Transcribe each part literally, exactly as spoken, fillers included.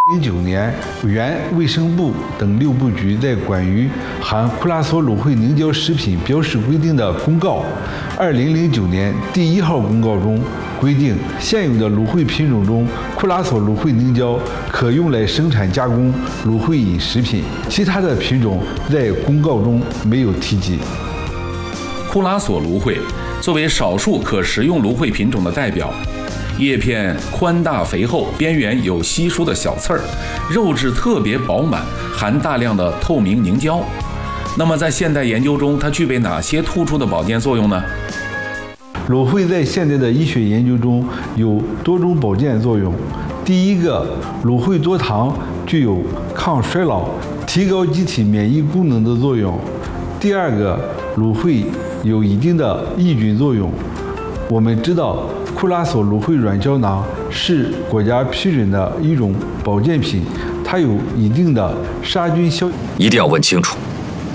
零九年，原卫生部等六部局在关于含库拉索芦荟凝胶食品标识规定的公告二零零九年第一号公告中规定，现有的芦荟品种中，库拉索芦荟凝胶可用来生产加工芦荟饮食品，其他的品种在公告中没有提及。 库拉索芦荟作为少数可食用芦荟品种的代表，叶片宽大肥厚，边缘有稀疏的小刺儿，肉质特别饱满，含大量的透明凝胶。那么在现代研究中，它具备哪些突出的保健作用呢？ 芦荟在现代的医学研究中有多种保健作用。第一个，芦荟多糖具有抗衰老、提高机体免疫功能的作用。第二个，芦荟有一定的抑菌作用。我们知道，库拉索芦荟软胶囊是国家批准的一种保健品，它有一定的杀菌效。 一定要问清楚。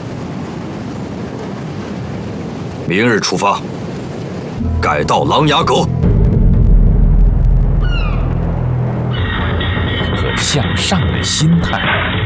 明日出发，改到琅琊阁。 可向上的心态。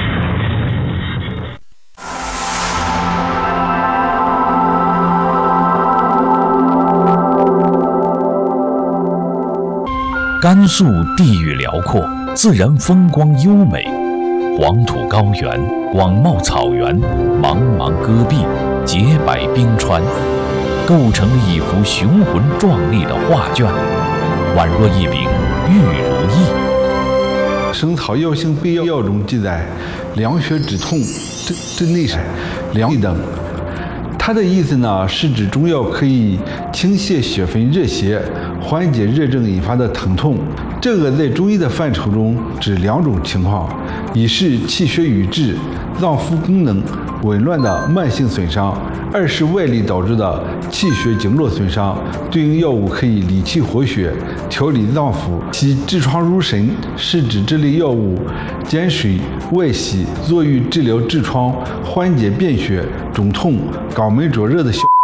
甘肃地域辽阔，自然风光优美，黄土高原、广袤草原、茫茫戈壁、洁白冰川，构成了一幅雄浑壮丽的画卷，宛若一柄玉如意。 生草药性备药中记载，凉血止痛、镇镇内闪、凉等。它的意思呢，是指中药可以清泻血分热邪，缓解热症引发的疼痛。这个在中医的范畴中指两种情况：一是气血瘀滞、脏腑功能紊乱的慢性损伤；二是外力导致的气血经络损伤。对应药物可以理气活血、调理脏腑。其痔疮如神是指这类药物碱水外洗，作用治疗痔疮、缓解便血、肿痛、肛门灼热的效果。